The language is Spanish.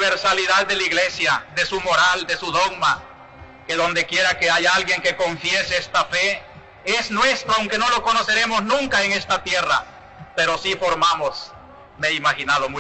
universalidad de la Iglesia, de su moral, de su dogma, que donde quiera que haya alguien que confiese esta fe, es nuestro, aunque no lo conoceremos nunca en esta tierra, pero sí formamos, me he imaginado mucho.